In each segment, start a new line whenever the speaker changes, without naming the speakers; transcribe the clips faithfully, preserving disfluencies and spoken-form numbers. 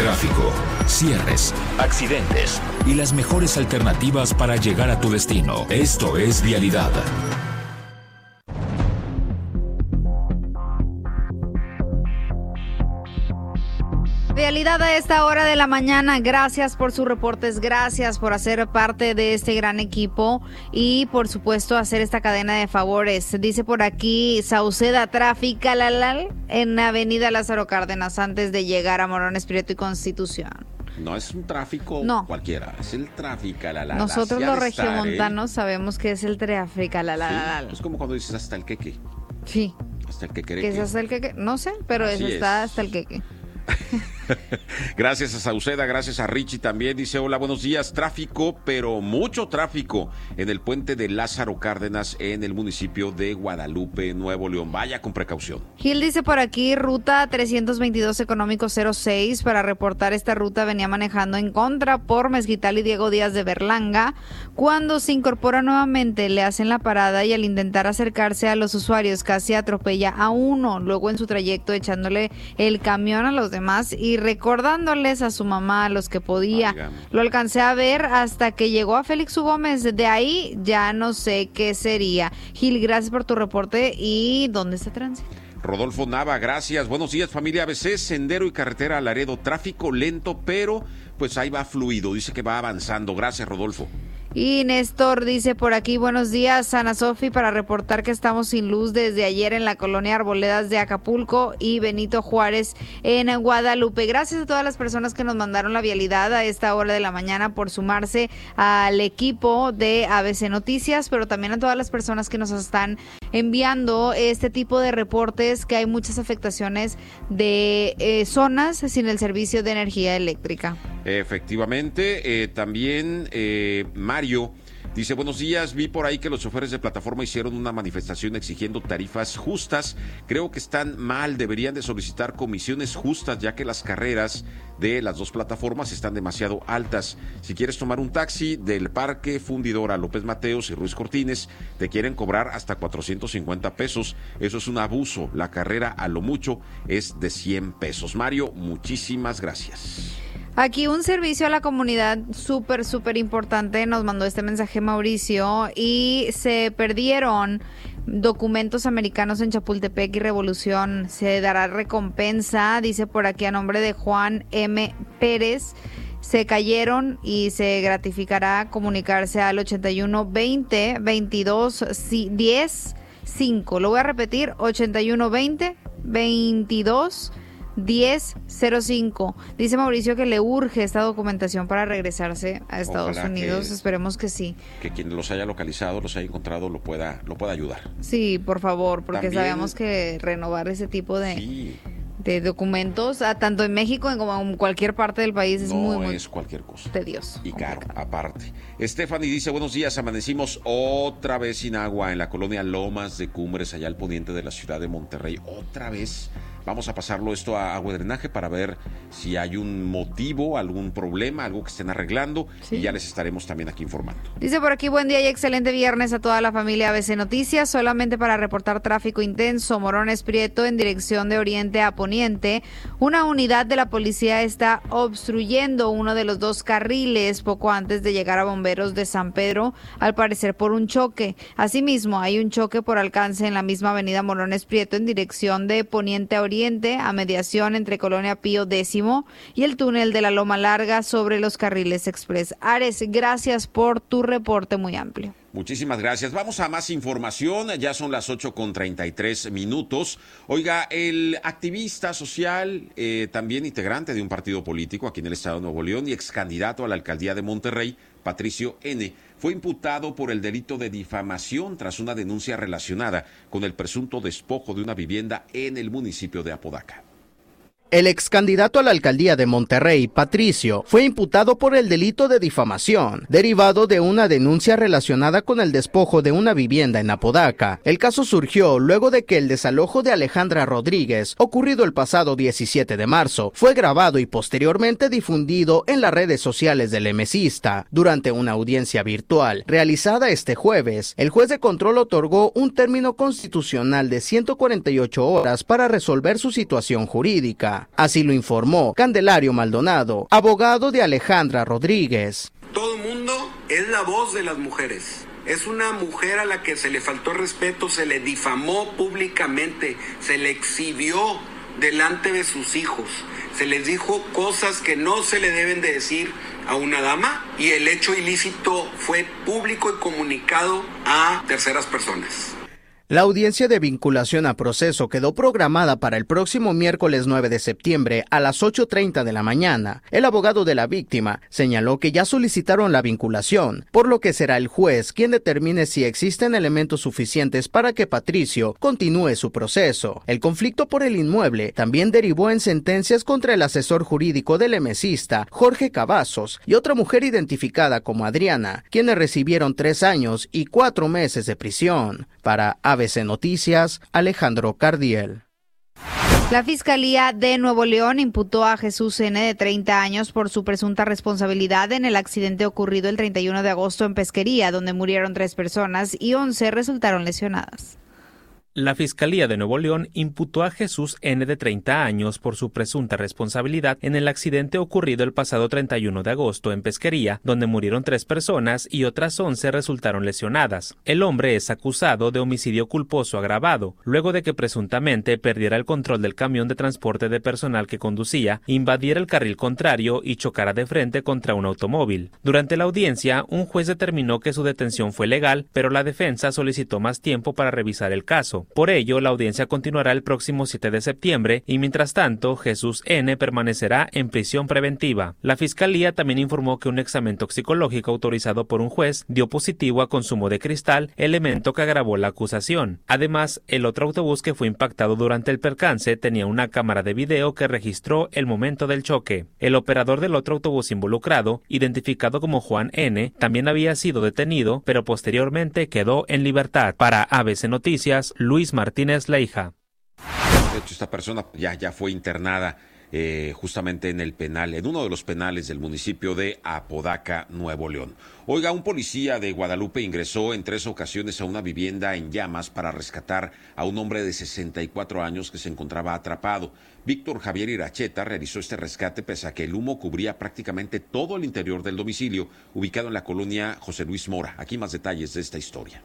tráfico, cierres, accidentes y las mejores alternativas para llegar a tu destino. Esto es Vialidad.
Vialidad a esta hora de la mañana. Gracias por sus reportes, gracias por hacer parte de este gran equipo y por supuesto hacer esta cadena de favores. Dice por aquí Sauceda, tráfico lalal en Avenida Lázaro Cárdenas antes de llegar a Morones Prieto y Constitución.
No es un tráfico no. cualquiera, es el tráfico lalal.
Nosotros los regiomontanos estar, ¿eh? sabemos que es el tráfico lalal.
Sí, es como cuando dices hasta el queque.
Sí.
Hasta el quequereque.
¿Qué es hasta el queque? No sé, pero eso está hasta el queque.
Gracias a Sauceda, gracias a Richie también. Dice, hola, buenos días. Tráfico, pero mucho tráfico en el puente de Lázaro Cárdenas en el municipio de Guadalupe, Nuevo León. Vaya con precaución.
Gil dice por aquí, ruta trescientos veintidós económico cero seis. Para reportar esta ruta venía manejando en contra por Mezquital y Diego Díaz de Berlanga. Cuando se incorpora nuevamente le hacen la parada y al intentar acercarse a los usuarios casi atropella a uno. Luego en su trayecto echándole el camión a los demás y recordándoles a su mamá a los que podía. Oigan. Lo alcancé a ver hasta que llegó a Félix U. Gómez. De ahí ya no sé qué sería. Gil, gracias por tu reporte. ¿Y dónde está tránsito?
Rodolfo Nava, gracias. Buenos días, familia A B C, sendero y carretera a Laredo. Tráfico lento, pero pues ahí va fluido. Dice que va avanzando. Gracias, Rodolfo.
Y Néstor dice por aquí, buenos días, Ana Sofi, para reportar que estamos sin luz desde ayer en la colonia Arboledas de Acapulco y Benito Juárez en Guadalupe. Gracias a todas las personas que nos mandaron la vialidad a esta hora de la mañana por sumarse al equipo de A B C Noticias, pero también a todas las personas que nos están enviando este tipo de reportes, que hay muchas afectaciones de eh, zonas sin el servicio de energía eléctrica.
Efectivamente, eh, también eh, Mario dice, buenos días, vi por ahí que los choferes de plataforma hicieron una manifestación exigiendo tarifas justas. Creo que están mal, deberían de solicitar comisiones justas, ya que las carreras de las dos plataformas están demasiado altas. Si quieres tomar un taxi del Parque Fundidora López Mateos y Ruiz Cortines, te quieren cobrar hasta cuatrocientos cincuenta pesos. Eso es un abuso. La carrera a lo mucho es de cien pesos. Mario, muchísimas gracias.
Aquí un servicio a la comunidad súper, súper importante. Nos mandó este mensaje Mauricio y se perdieron documentos americanos en Chapultepec y Revolución. Se dará recompensa, dice por aquí a nombre de Juan M. Pérez. Se cayeron y se gratificará comunicarse al ochenta y uno veinte veintidós diez cinco. Lo voy a repetir, ochenta y uno veinte veintidós diez cero cinco. Dice Mauricio que le urge esta documentación para regresarse a Estados Ojalá Unidos. Que, Esperemos que sí.
Que quien los haya localizado, los haya encontrado, lo pueda, lo pueda ayudar.
Sí, por favor, porque También, sabemos que renovar ese tipo de, sí. de documentos, a, tanto en México como en cualquier parte del país, es
no
muy, muy
es cualquier cosa.
tedioso.
Y caro, aparte. Stephanie dice, buenos días, amanecimos otra vez sin agua en la colonia Lomas de Cumbres, allá al poniente de la ciudad de Monterrey. Otra vez. Vamos a pasarlo esto a agua de drenaje para ver si hay un motivo, algún problema, algo que estén arreglando, sí. Y ya les estaremos también aquí informando.
Dice por aquí, buen día y excelente viernes a toda la familia A B C Noticias. Solamente para reportar tráfico intenso, Morones Prieto en dirección de oriente a poniente. Una unidad de la policía está obstruyendo uno de los dos carriles poco antes de llegar a bomberos de San Pedro, al parecer por un choque. Asimismo, hay un choque por alcance en la misma avenida Morones Prieto en dirección de poniente a oriente, a mediación entre Colonia Pío X y el túnel de la Loma Larga sobre los carriles express. Ares, gracias por tu reporte muy amplio.
Muchísimas gracias. Vamos a más información. Ya son las ocho con treinta y tres minutos. Oiga, el activista social, eh, también integrante de un partido político aquí en el estado de Nuevo León y ex candidato a la alcaldía de Monterrey, Patricio N., fue imputado por el delito de difamación tras una denuncia relacionada con el presunto despojo de una vivienda en el municipio de Apodaca.
El ex candidato a la alcaldía de Monterrey, Patricio, fue imputado por el delito de difamación, derivado de una denuncia relacionada con el despojo de una vivienda en Apodaca. El caso surgió luego de que el desalojo de Alejandra Rodríguez, ocurrido el pasado diecisiete de marzo, fue grabado y posteriormente difundido en las redes sociales del emesista. Durante una audiencia virtual realizada este jueves, el juez de control otorgó un término constitucional de ciento cuarenta y ocho horas para resolver su situación jurídica. víctima. Así lo informó Candelario Maldonado, abogado de Alejandra Rodríguez.
Todo el mundo es la voz de las mujeres. Es una mujer a la que se le faltó respeto, se le difamó públicamente, se le exhibió delante de sus hijos, se les dijo cosas que no se le deben de decir a una dama y el hecho ilícito fue público y comunicado a terceras personas.
La audiencia de vinculación a proceso quedó programada para el próximo miércoles nueve de septiembre a las ocho treinta de la mañana. El abogado de la víctima señaló que ya solicitaron la vinculación, por lo que será el juez quien determine si existen elementos suficientes para que Patricio continúe su proceso. El conflicto por el inmueble también derivó en sentencias contra el asesor jurídico del emesista, Jorge Cavazos, y otra mujer identificada como Adriana, quienes recibieron tres años y cuatro meses de prisión. Para A B C Noticias, Alejandro Cardiel.
La Fiscalía de Nuevo León imputó a Jesús N., de treinta años, por su presunta responsabilidad en el accidente ocurrido el treinta y uno de agosto en Pesquería, donde murieron tres personas y once resultaron lesionadas.
La Fiscalía de Nuevo León imputó a Jesús N., de treinta años, por su presunta responsabilidad en el accidente ocurrido el pasado treinta y uno de agosto en Pesquería, donde murieron tres personas y otras once resultaron lesionadas. El hombre es acusado de homicidio culposo agravado, luego de que presuntamente perdiera el control del camión de transporte de personal que conducía, invadiera el carril contrario y chocara de frente contra un automóvil. Durante la audiencia, un juez determinó que su detención fue legal, pero la defensa solicitó más tiempo para revisar el caso. Por ello, la audiencia continuará el próximo siete de septiembre y mientras tanto, Jesús N. permanecerá en prisión preventiva. La Fiscalía también informó que un examen toxicológico autorizado por un juez dio positivo a consumo de cristal, elemento que agravó la acusación. Además, el otro autobús que fue impactado durante el percance tenía una cámara de video que registró el momento del choque. El operador del otro autobús involucrado, identificado como Juan N., también había sido detenido, pero posteriormente quedó en libertad. Para A B C Noticias, Luis Martínez Leija.
De hecho, esta persona ya, ya fue internada eh, justamente en el penal, en uno de los penales del municipio de Apodaca, Nuevo León. Oiga, un policía de Guadalupe ingresó en tres ocasiones a una vivienda en llamas para rescatar a un hombre de sesenta y cuatro años que se encontraba atrapado. Víctor Javier Iracheta realizó este rescate pese a que el humo cubría prácticamente todo el interior del domicilio, ubicado en la colonia José Luis Mora. Aquí más detalles de esta historia.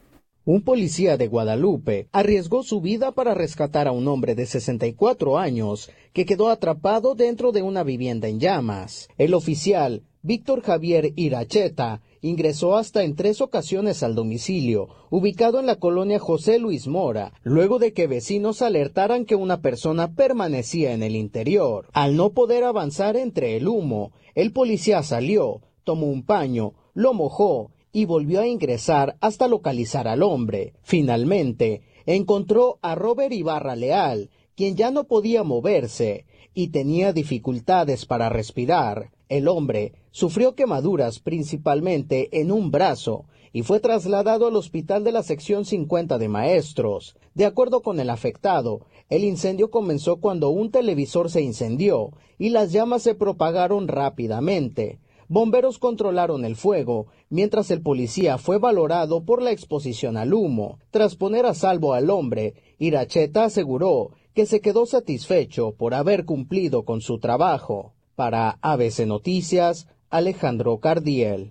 Un policía de Guadalupe arriesgó su vida para rescatar a un hombre de sesenta y cuatro años que quedó atrapado dentro de una vivienda en llamas. El oficial, Víctor Javier Iracheta, ingresó hasta en tres ocasiones al domicilio, ubicado en la colonia José Luis Mora, luego de que vecinos alertaran que una persona permanecía en el interior. Al no poder avanzar entre el humo, el policía salió, tomó un paño, lo mojó y volvió a ingresar hasta localizar al hombre. Finalmente, encontró a Robert Ibarra Leal, quien ya no podía moverse y tenía dificultades para respirar. El hombre sufrió quemaduras principalmente en un brazo y fue trasladado al hospital de la sección cincuenta de Maestros. De acuerdo con el afectado, el incendio comenzó cuando un televisor se incendió y las llamas se propagaron rápidamente. Bomberos controlaron el fuego, mientras el policía fue valorado por la exposición al humo. Tras poner a salvo al hombre, Iracheta aseguró que se quedó satisfecho por haber cumplido con su trabajo. Para A B C Noticias, Alejandro Cardiel.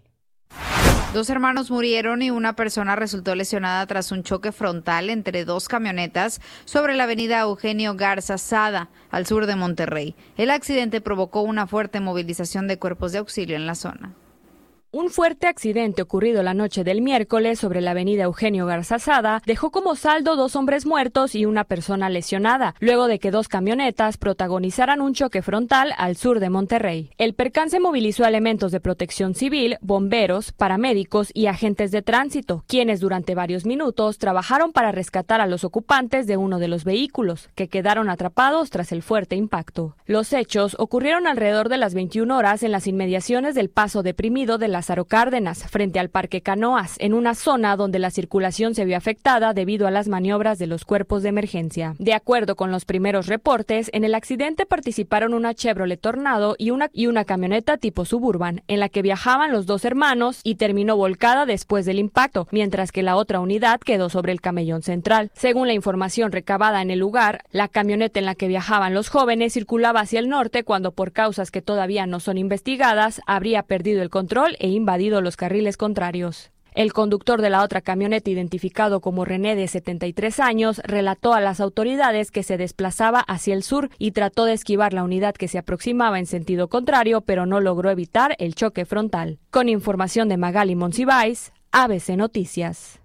Dos hermanos murieron y una persona resultó lesionada tras un choque frontal entre dos camionetas sobre la avenida Eugenio Garza Sada, al sur de Monterrey. El accidente provocó una fuerte movilización de cuerpos de auxilio en la zona.
Un fuerte accidente ocurrido la noche del miércoles sobre la avenida Eugenio Garza Sada dejó como saldo dos hombres muertos y una persona lesionada, luego de que dos camionetas protagonizaran un choque frontal al sur de Monterrey. El percance movilizó elementos de protección civil, bomberos, paramédicos y agentes de tránsito, quienes durante varios minutos trabajaron para rescatar a los ocupantes de uno de los vehículos, que quedaron atrapados tras el fuerte impacto. Los hechos ocurrieron alrededor de las veintiuna horas en las inmediaciones del Paso Deprimido de la Lázaro Cárdenas, frente al Parque Canoas, en una zona donde la circulación se vio afectada debido a las maniobras de los cuerpos de emergencia. De acuerdo con los primeros reportes, en el accidente participaron una Chevrolet Tornado y una, y una camioneta tipo Suburban, en la que viajaban los dos hermanos y terminó volcada después del impacto, mientras que la otra unidad quedó sobre el camellón central. Según la información recabada en el lugar, la camioneta en la que viajaban los jóvenes circulaba hacia el norte cuando, por causas que todavía no son investigadas, habría perdido el control e invadido los carriles contrarios. El conductor de la otra camioneta, identificado como René, de setenta y tres años, relató a las autoridades que se desplazaba hacia el sur y trató de esquivar la unidad que se aproximaba en sentido contrario, pero no logró evitar el choque frontal. Con información de Magali Monsiváis, A B C Noticias.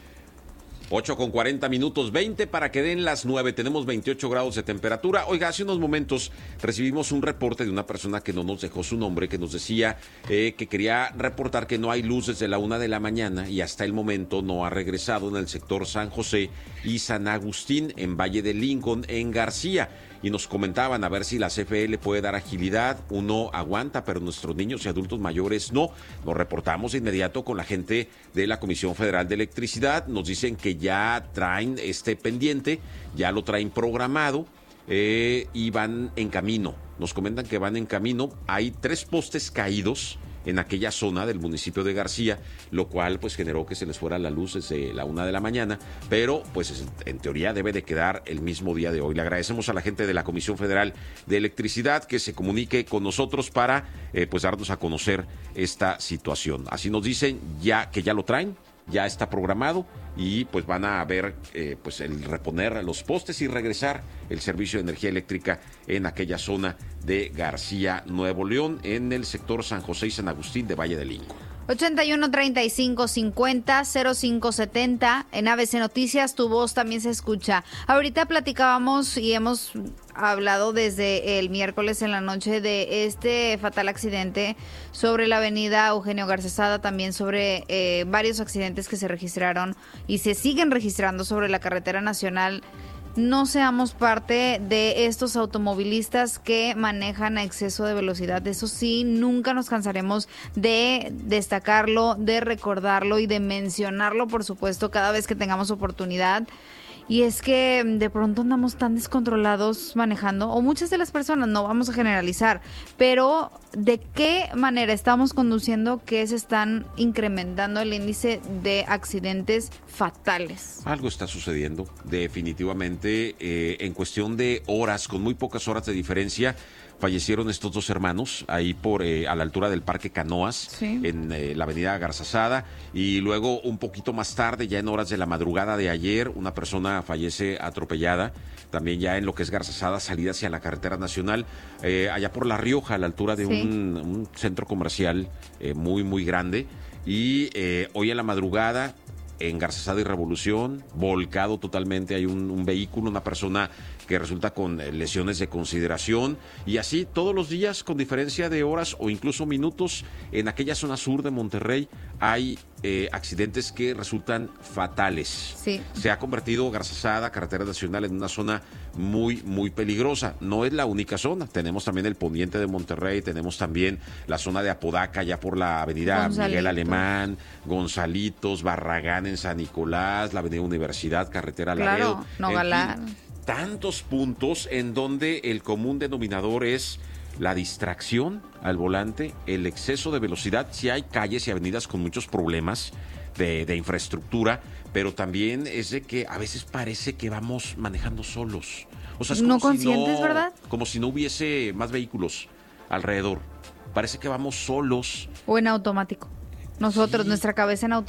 ocho con cuarenta minutos, veinte para que den las nueve. Tenemos veintiocho grados de temperatura. Oiga, hace unos momentos recibimos un reporte de una persona que no nos dejó su nombre, que nos decía eh, que quería reportar que no hay luz desde la una de la mañana y hasta el momento no ha regresado en el sector San José y San Agustín, en Valle de Lincoln, en García. Y nos comentaban a ver si la C F E le puede dar agilidad. Uno aguanta, pero nuestros niños y adultos mayores no. Nos reportamos de inmediato con la gente de la Comisión Federal de Electricidad. Nos dicen que ya traen este pendiente, ya lo traen programado eh, y van en camino. Nos comentan que van en camino. Hay tres postes caídos en aquella zona del municipio de García, lo cual pues generó que se les fuera la luz desde la una de la mañana, pero pues en teoría debe de quedar el mismo día de hoy. Le agradecemos a la gente de la Comisión Federal de Electricidad que se comunique con nosotros para eh, pues darnos a conocer esta situación. Así nos dicen ya que ya lo traen, ya está programado y pues van a ver eh, pues el reponer los postes y regresar el servicio de energía eléctrica en aquella zona de García, Nuevo León, en el sector San José y San Agustín de Valle de Lincoln.
ochenta y uno, treinta y cinco, cincuenta, cero cinco setenta. En A B C Noticias, tu voz también se escucha. Ahorita platicábamos y hemos hablado desde el miércoles en la noche de este fatal accidente sobre la avenida Eugenio Garzazada, también sobre eh, varios accidentes que se registraron y se siguen registrando sobre la carretera nacional. No seamos parte de estos automovilistas que manejan a exceso de velocidad. Eso sí, nunca nos cansaremos de destacarlo, de recordarlo y de mencionarlo, por supuesto, cada vez que tengamos oportunidad. Y es que de pronto andamos tan descontrolados manejando, o muchas de las personas, no vamos a generalizar, pero ¿de qué manera estamos conduciendo que se están incrementando el índice de accidentes fatales?
Algo está sucediendo, definitivamente, eh, en cuestión de horas, con muy pocas horas de diferencia, fallecieron estos dos hermanos ahí por eh, a la altura del Parque Canoas, sí, en eh, la avenida Garzazada, y luego un poquito más tarde, ya en horas de la madrugada de ayer, una persona fallece atropellada, también ya en lo que es Garzazada, salida hacia la carretera nacional, eh, allá por La Rioja, a la altura de sí. un, un centro comercial eh, muy, muy grande, y eh, hoy en la madrugada, en Garzazada y Revolución, volcado totalmente, hay un, un vehículo, una persona que resulta con lesiones de consideración, y así todos los días, con diferencia de horas o incluso minutos, en aquella zona sur de Monterrey hay eh, accidentes que resultan fatales.
Sí.
Se ha convertido Garzazada, carretera nacional, en una zona muy, muy peligrosa. No es la única zona, tenemos también el poniente de Monterrey, tenemos también la zona de Apodaca, ya por la avenida Gonzalitos. Miguel Alemán, Gonzalitos, Barragán en San Nicolás, la avenida Universidad, carretera Laredo.
Claro, Nogalá.
Tantos puntos en donde el común denominador es la distracción al volante, el exceso de velocidad. Sí hay calles y avenidas con muchos problemas de, de infraestructura, pero también es de que a veces parece que vamos manejando solos. O sea, es como
no conscientes,
si no,
¿verdad?
Como si no hubiese más vehículos alrededor. Parece que vamos solos.
O en automático. Nosotros,
Sí.
nuestra cabeza en automático.